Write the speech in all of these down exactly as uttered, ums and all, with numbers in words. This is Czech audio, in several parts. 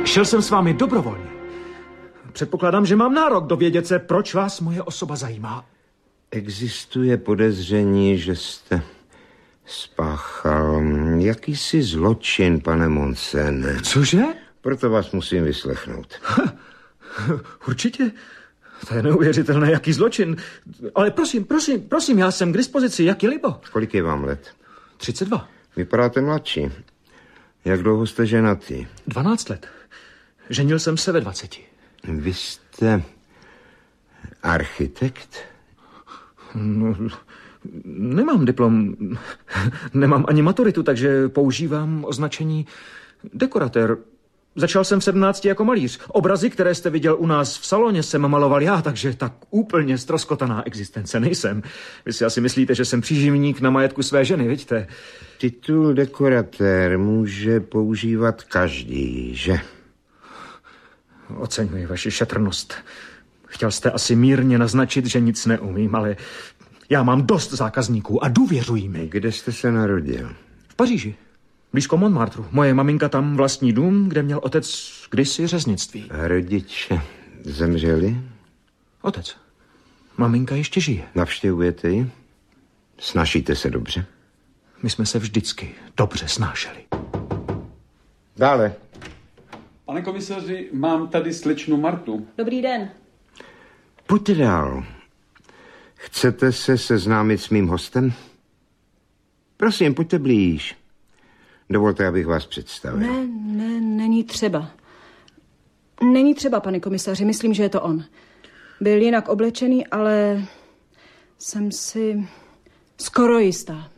Šel jsem s vámi dobrovolně. Předpokládám, že mám nárok dovědět se, proč vás moje osoba zajímá. Existuje podezření, že jste spáchal jakýsi zločin, pane Monsen. Cože? Proto vás musím vyslechnout. Určitě. To je neuvěřitelné, jaký zločin. Ale prosím, prosím, prosím, já jsem k dispozici, jak je libo. Kolik je vám let? třicet dva. Vypadáte mladší. Jak dlouho jste ženatý? dvanáct let. Ženil jsem se ve dvaceti. Vy jste architekt? No, nemám diplom, nemám ani maturitu, takže používám označení dekoratér. Začal jsem v sedmnácti jako malíř. Obrazy, které jste viděl u nás v saloně, jsem maloval já, takže tak úplně ztroskotaná existence nejsem. Vy si asi myslíte, že jsem příživník na majetku své ženy, vidíte? Titul dekoratér může používat každý, že? Oceňuji vaši šetrnost. Chtěl jste asi mírně naznačit, že nic neumím, ale já mám dost zákazníků a důvěřují mi. Kde jste se narodil? V Paříži. Blízko Montmartru. Moje maminka tam vlastní dům, kde měl otec kdysi řeznictví. A rodiče zemřeli? Otec. Maminka ještě žije. Navštěvujete ji? Snažíte se dobře? My jsme se vždycky dobře snášeli. Dále. Pane komisaři, mám tady slečnu Martu. Dobrý den. Pojďte dál. Chcete se seznámit s mým hostem? Prosím, pojďte blíž. Dovolte, abych vás představil. Ne, ne, není třeba. Není třeba, pane komisaři, myslím, že je to on. Byl jinak oblečený, ale jsem si skoro jistá.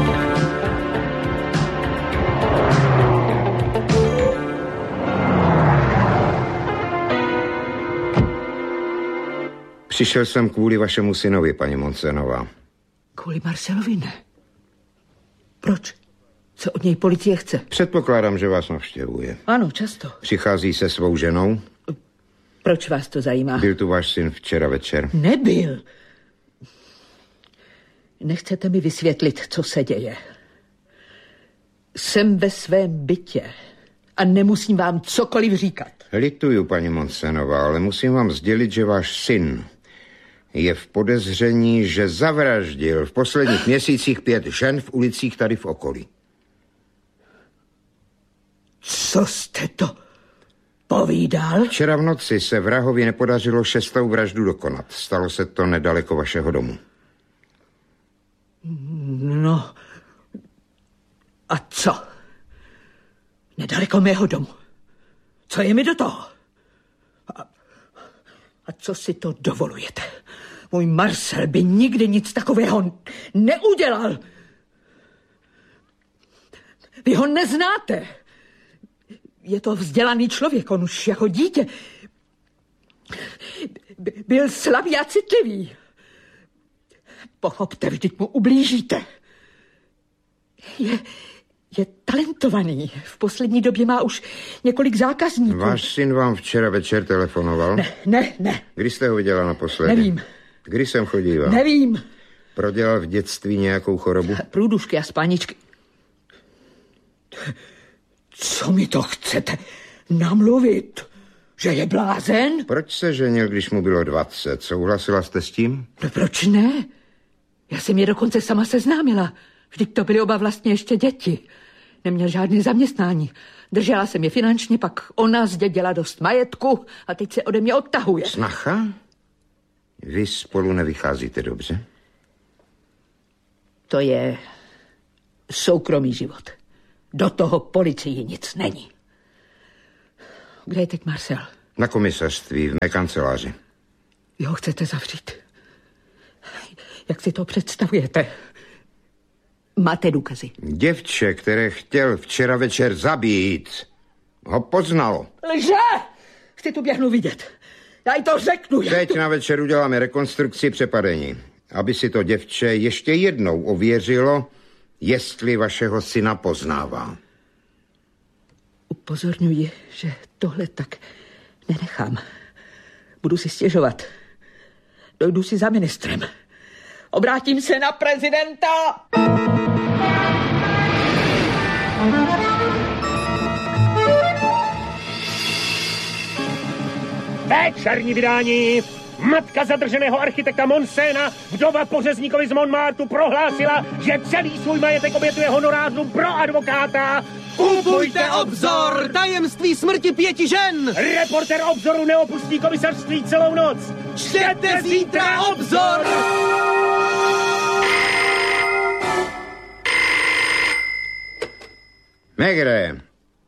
Přišel jsem kvůli vašemu synovi, paní Monsenová. Kvůli Marcelovi ne. Proč? Co od něj policie chce? Předpokládám, že vás navštěvuje. Ano, často. Přichází se svou ženou? Proč vás to zajímá? Byl tu váš syn včera večer? Nebyl. Nechcete mi vysvětlit, co se děje. Jsem ve svém bytě a nemusím vám cokoliv říkat. Lituju, paní Monsenová, ale musím vám sdělit, že váš syn je v podezření, že zavraždil v posledních měsících pět žen v ulicích tady v okolí. Co jste to povídal? Včera v noci se vrahovi nepodařilo šestou vraždu dokonat. Stalo se to nedaleko vašeho domu. No, a co? Nedaleko mého domu. Co je mi do toho? A, a co si to dovolujete? Můj Marcel by nikdy nic takového neudělal. Vy ho neznáte. Je to vzdělaný člověk, on už jako dítě byl slabý a citlivý. Pochopte, vždyť mu ublížíte. Je, je talentovaný. V poslední době má už několik zákazníků. Váš syn vám včera večer telefonoval? Ne, ne, ne. Kdy jste ho viděla naposledy? Nevím. Kdy jsem chodíval? Nevím. Prodělal v dětství nějakou chorobu? Průdušky a spáničky. Co mi to chcete namluvit? Že je blázen? Proč se ženil, když mu bylo dvacet? Souhlasila jste s tím? No proč ne? Já jsem je dokonce sama seznámila. Vždyť to byly oba vlastně ještě děti. Neměl žádné zaměstnání. Držela jsem je finančně, pak ona zdědila dost majetku a teď se ode mě odtahuje. Snacha? Vy spolu nevycházíte dobře? To je soukromý život. Do toho policii nic není. Kde je teď Marcel? Na komisařství, v mé kanceláři. Vy ho chcete zavřít? Jak si to představujete? Máte důkazy? Děvče, které chtěl včera večer zabít, ho poznalo. Lže! Chci tu běhnu vidět. Já jí to řeknu. Teď to... na večer uděláme rekonstrukci přepadení, aby si to děvče ještě jednou ověřilo, jestli vašeho syna poznává. Upozorňuji, že tohle tak nenechám. Budu si stěžovat. Dojdu si za ministrem. Obrátím se na prezidenta! Večerní vydání. Matka zadrženého architekta Monsena, vdova pořezníkovi z Montmartu, prohlásila, že celý svůj majetek obětuje honorářům pro advokáta. Kupujte Obzor! Tajemství smrti pěti žen! Reportér Obzoru neopustí komisařství celou noc. Čtěte zítra Obzor! Maigret.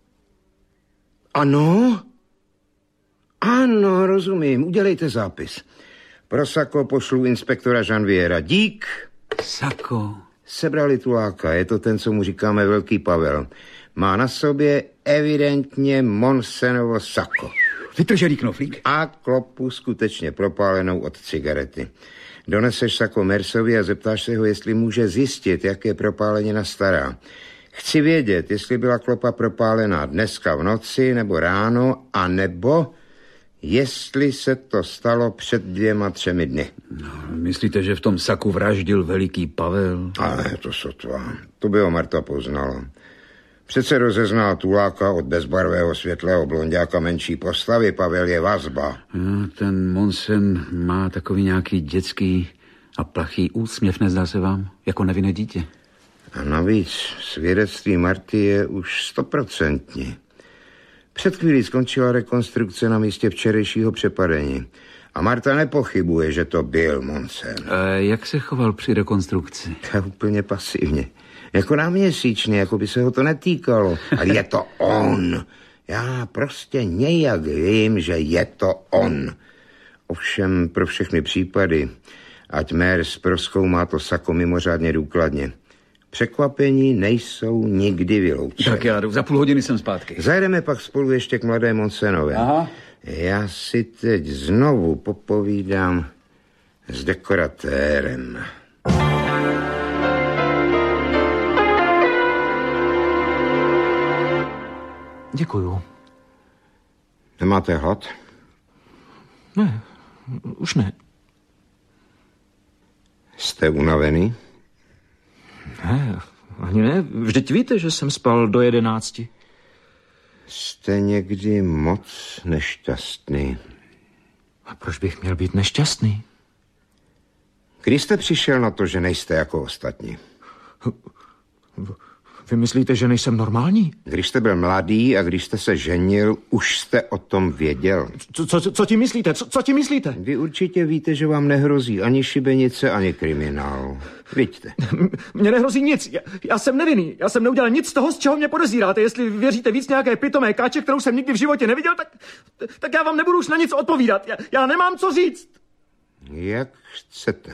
Ano? Ano, rozumím. Udělejte zápis. Pro Sako pošlu inspektora Janviera. Dík. Sako. Sebrali tuláka. Je to ten, co mu říkáme Velký Pavel. Má na sobě evidentně Monsenovo sako. Vytržený knoflík. A klopu skutečně propálenou od cigarety. Doneseš sako Mersovi a zeptáš se ho, jestli může zjistit, jak je propálenina stará. Chci vědět, jestli byla klopa propálená dneska v noci nebo ráno, a nebo jestli se to stalo před dvěma, třemi dny. No, myslíte, že v tom saku vraždil Veliký Pavel? Ale to sotva. To by ho Marta poznala. Přece rozeznal tuláka od bezbarvého světlého blonďáka menší postavy. Pavel je vazba. No, ten Monsen má takový nějaký dětský a plachý úsměv, nezdá se vám? Jako nevinné dítě. A navíc svědectví Marty je už stoprocentní. Před chvílí skončila rekonstrukce na místě včerejšího přepadení. A Marta nepochybuje, že to byl Monsen. A jak se choval při rekonstrukci? To je úplně pasivně. Jako náměsíčně, jako by se ho to netýkalo. Ale je to on. Já prostě nějak vím, že je to on. Ovšem pro všechny případy, ať Mers prozkoumá to sako mimořádně důkladně. Překvapení nejsou nikdy vyloučeny. Tak já jdu, za půl hodiny jsem zpátky. Zajedeme pak spolu ještě k mladé Monsenové. Aha. Já si teď znovu popovídám s dekoratérem. Děkuju. Nemáte hlad? Ne, už ne. Jste unavený? Ne, ani ne. Vždyť víte, že jsem spal do jedenácti. Jste někdy moc nešťastný. A proč bych měl být nešťastný? Kdy jste přišel na to, že nejste jako ostatní? Vy myslíte, že nejsem normální? Když jste byl mladý a když jste se ženil, už jste o tom věděl. Co, co, co ti myslíte? Co, co ti myslíte? Vy určitě víte, že vám nehrozí ani šibenice, ani kriminál. Vidíte. Mně nehrozí nic. Já, já jsem nevinný. Já jsem neudělal nic z toho, z čeho mě podezíráte. Jestli věříte víc nějaké pitomé káče, kterou jsem nikdy v životě neviděl, tak, tak já vám nebudu už na nic odpovídat. Já, já nemám co říct. Jak chcete.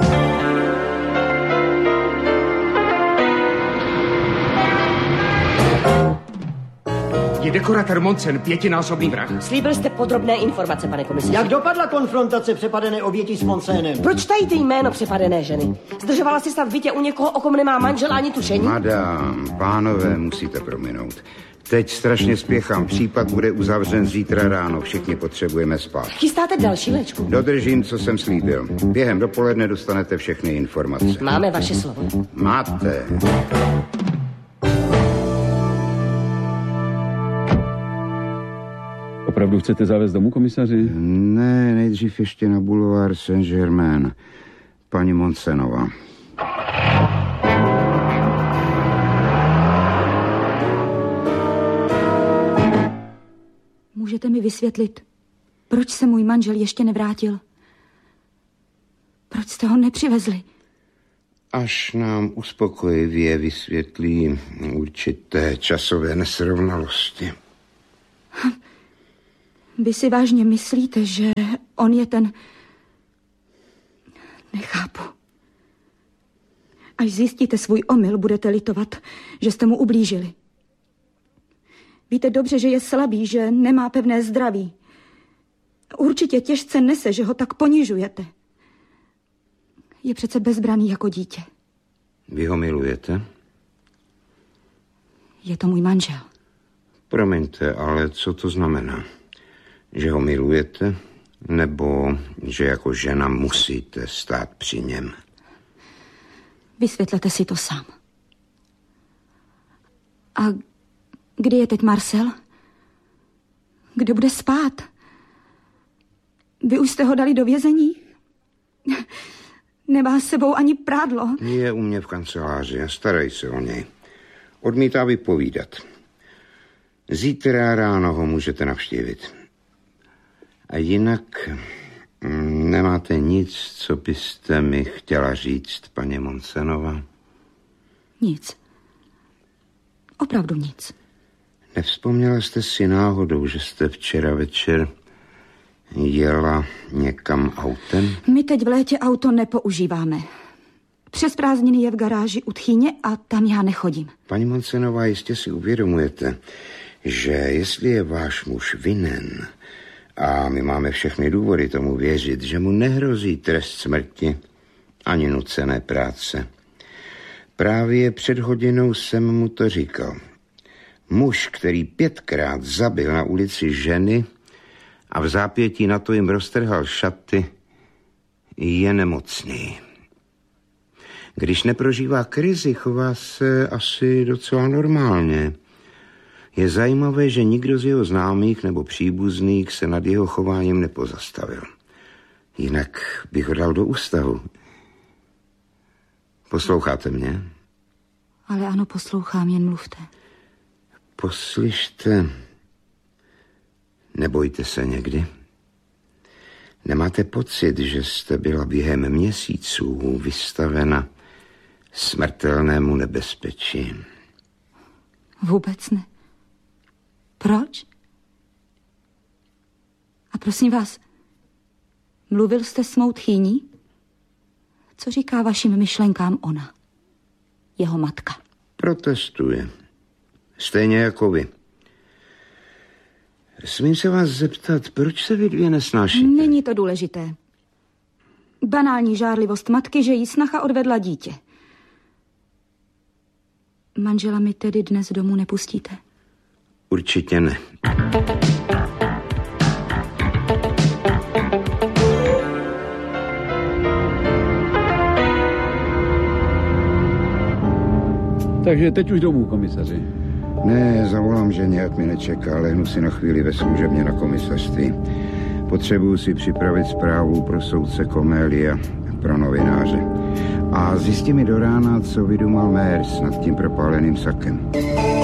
Je dekoratér Monsen pětinásobný vrah? Slíbil jste podrobné informace, pane komisaři. Jak dopadla konfrontace přepadené oběti s Monsenem? Proč tajíte jméno přepadené ženy? Zdržovala se snad v bytě u někoho, o kom nemá manžel ani tušení? Madám, pánové, musíte prominout. Teď strašně spěchám. Případ bude uzavřen zítra ráno. Všichni potřebujeme spát. Chystáte další léčku? Dodržím, co jsem slíbil. Během dopoledne dostanete všechny informace. Máme vaše slovo. Máte. Opravdu chcete zavést domů, komisaři? Ne, nejdřív ještě na Boulevard Saint-Germain. Paní Monsenová. Můžete mi vysvětlit, proč se můj manžel ještě nevrátil? Proč jste ho nepřivezli? Až nám uspokojivě vysvětlí určité časové nesrovnalosti. Vy si vážně myslíte, že on je ten... Nechápu. Až zjistíte svůj omyl, budete litovat, že jste mu ublížili. Víte dobře, že je slabý, že nemá pevné zdraví. Určitě těžce nese, že ho tak ponižujete. Je přece bezbraný jako dítě. Vy ho milujete? Je to můj manžel. Promiňte, ale co to znamená? Že ho milujete? Nebo že jako žena musíte stát při něm? Vysvětlete si to sám. A kdy je teď Marcel? Kde bude spát? Vy už jste ho dali do vězení? Nemá s sebou ani prádlo. Je u mě v kanceláři a starej se o něj. Odmítá vypovídat. Zítra ráno ho můžete navštívit. A jinak nemáte nic, co byste mi chtěla říct, paní Monsenova? Nic. Opravdu nic. Nevzpomněla jste si náhodou, že jste včera večer jela někam autem? My teď v létě auto nepoužíváme. Přes prázdniny je v garáži u tchýně a tam já nechodím. Paní Monsenová, jistě si uvědomujete, že jestli je váš muž vinen, a my máme všechny důvody tomu věřit, že mu nehrozí trest smrti ani nucené práce. Právě před hodinou jsem mu to říkal. Muž, který pětkrát zabil na ulici ženy a v zápětí na to jim roztrhal šaty, je nemocný. Když neprožívá krizi, chová se asi docela normálně. Je zajímavé, že nikdo z jeho známých nebo příbuzných se nad jeho chováním nepozastavil. Jinak bych ho dal do ústavu. Posloucháte mě? Ale ano, poslouchám, jen mluvte. Poslyšte, nebojte se někdy. Nemáte pocit, že jste byla během měsíců vystavena smrtelnému nebezpečí? Vůbec ne. Proč? A prosím vás, mluvil jste s mou tchýní? Co říká vašim myšlenkám ona? Jeho matka. Protestuje. Stejně jako vy. Smím se vás zeptat, proč se vy dvě nesnášíte? Není to důležité. Banální žárlivost matky, že jí snacha odvedla dítě. Manžela mi tedy dnes domů nepustíte? Určitě ne. Takže teď už domů, komisaři. Ne, zavolám ženě, ať mě nečeká, lehnu si na chvíli ve služebně na komisařství. Potřebuju si připravit zprávu pro soudce Komélia, pro novináře. A zjistí mi do rána, co vydumal Mers nad tím propáleným sakem.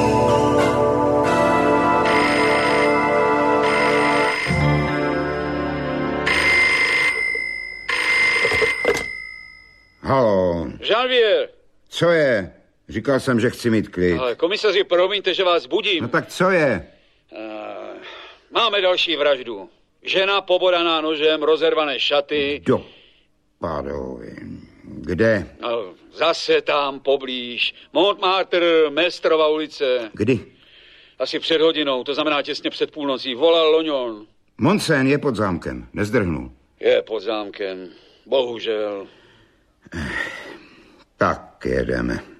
Haló. Janvier. Co je? Říkal jsem, že chci mít klid. Ale komisaři, promiňte, že vás budím. No tak co je? Uh, máme další vraždu. Žena pobodaná nožem, rozervané šaty. Do padovi. Kde? No, zase tam poblíž. Montmartre, Mestrova ulice. Kdy? Asi před hodinou, to znamená těsně před půlnocí. Volal Lognon. Monsen je pod zámkem, nezdrhnul. Je pod zámkem, bohužel. Tak jedeme.